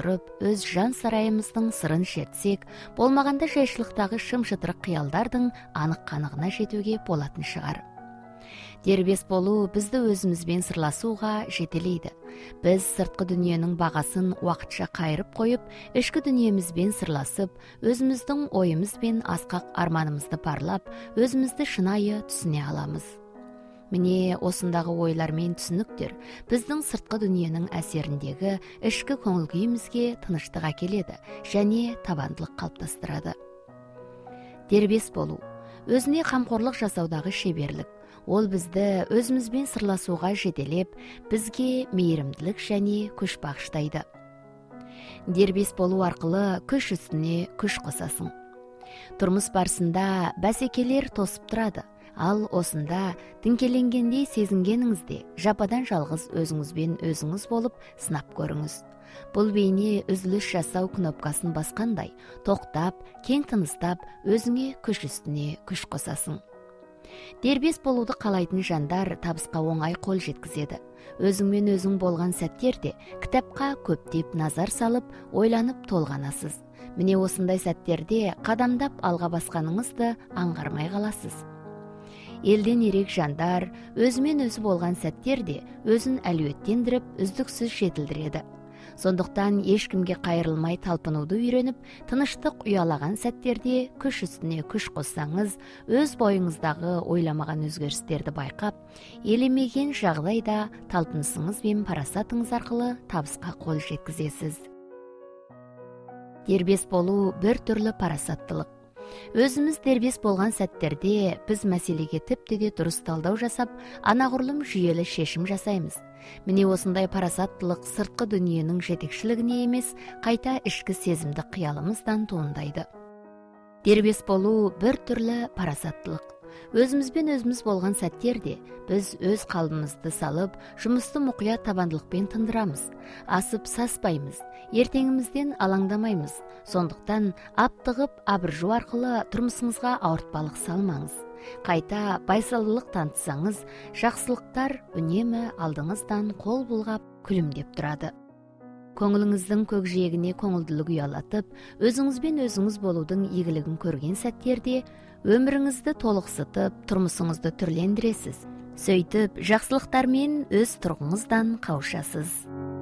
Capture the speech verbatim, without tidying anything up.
отырып, өз жан сарайымыздың сырын шертсек, болмағанда жайшылықтағы шым-шытырық қиялдардың анық-қанығына жетуге болатын шығар. Дербес болу бізді өзімізбен сырласуға жетелейді. Біз сыртқы дүниенің бағасын уақытша қайырып қойып, ішкі дүниемізбен сырласып, өзіміздің ойымызбен асқақ арманымызды парлап, өзімізді шынайы түсіне аламыз. Міне осындағы ойлар мен түсініктер біздің сыртқы дүниенің әсеріндегі ішкі көңіл күйімізге тыныштық әкеледі және табандылық қалыптастырады. Дербес болу өзіне қамқорлық жасаудағы шеберлік. Ол бізді өзімізбен сырласуға жетелеп, бізге мейірімділік және күш бағыштайды. Дербес болу арқылы күш үстіне күш қосасың. Тұрмыс барысында бәсекелер тосып тұрады, ал осында діңкеленгендей сезінгеніңізде жападан жалғыз өзіңізбен өзіңіз болып сынап көріңіз. Бұл бейне үзіліс жасау кнопкасын басқандай, тоқтап, кең тыныстап, өзіңе күш үстіне күш қосасың. Дербес болуды қалайтын жандар табысқа оңай қол жеткізеді. Өзіңмен өзің болған сәттерде кітапқа көптеп назар салып, ойланып толғанасыз. Міне осындай сәттерде қадамдап алға басқаныңызды аңғармай қаласыз. Елден ерек жандар өзімен өзі болған сәттерде өзін әлеуеттендіріп, үздіксіз жетілдіреді. Сондықтан ешкімге қайырылмай талпынуды үйреніп, тыныштық ұялаған сәттерде күш үстіне күш қоссаңыз, өз бойыңыздағы ойламаған өзгерістерді байқап, елемеген жағдайда талпынысыңыз бен парасатыңыз арқылы табысқа қол жеткізесіз. Дербес болу бір түрлі парасаттылық. Өзіміз дербес болған сәттерде біз мәселеге тіпті де дұрыс талдау жасап, анағұрлым жүйелі шешім жасаймыз. Міне осындай парасаттылық сыртқы дүниенің жетекшілігіне емес, қайта ішкі сезімді қиялымыздан туындайды. Дербес болу бір түрлі парасаттылық. Өзімізбен өзіміз болған сәттерде біз өз қалбымызды салып, жұмысты мұқият табандылықпен тындырамыз. Асып саспаймыз, ертеңімізден алаңдамаймыз. Сондықтан аптығып, абыржу арқылы тұрмысыңызға ауыртпалық салмаңыз. Қайта байсалдылық танытсаңыз, жақсылықтар үнемі алдыңыздан қол бұлғап күлімдеп тұрады. Көңіліңіздің көкжиегіне көңілділік ұялатып, өзіңізбен өзіңіз болудың игілігін көрген сәттерде өміріңізді толықсытып, тұрмысыңызды түрлендіресіз. Сөйтіп, жақсылықтармен өз тұрғыңыздан қауышасыз.